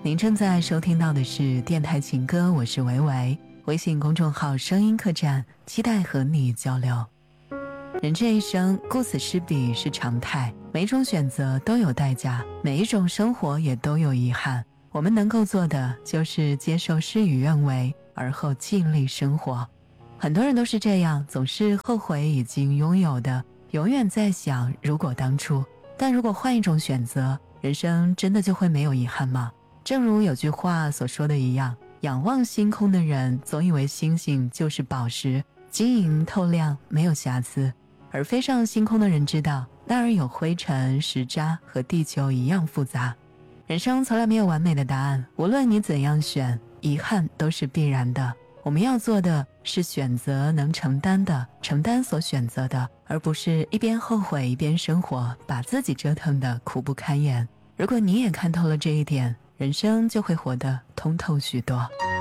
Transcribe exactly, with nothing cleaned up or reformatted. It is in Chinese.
您正在收听到的是电台情歌，我是维维，微信公众号声音客栈，期待和你交流。人这一生，顾此失彼是常态，每一种选择都有代价，每一种生活也都有遗憾。我们能够做的就是接受事与愿违，而后尽力生活。很多人都是这样，总是后悔已经拥有的，永远在想如果当初。但如果换一种选择，人生真的就会没有遗憾吗？正如有句话所说的一样，仰望星空的人总以为星星就是宝石，晶莹透亮，没有瑕疵，而飞上星空的人知道，那儿有灰尘、石渣，和地球一样复杂。人生从来没有完美的答案，无论你怎样选，遗憾都是必然的。我们要做的是选择能承担的，承担所选择的，而不是一边后悔一边生活，把自己折腾得苦不堪言。如果你也看透了这一点，人生就会活得通透许多。